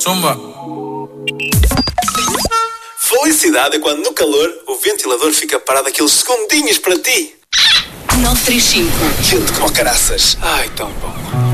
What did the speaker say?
Zumba. Felicidade é quando no calor o ventilador fica parado aqueles segundinhos para ti. 935. Quente como caraças. Ai, tão bom.